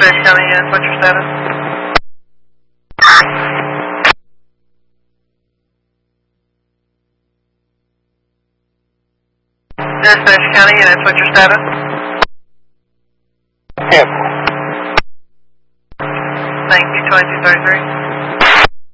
Dispatch County units, what's your status? Dispatch County units, what's your status? Yes. Thank you, 2233.